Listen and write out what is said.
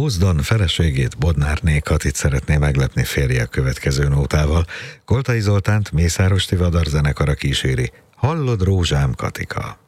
Bózdan feleségét, Bodnárné Katit szeretné meglepni férje a következő nótával. Koltai Zoltánt Mészáros Tivadar zenekara kíséri. Hallod, rózsám, Katika?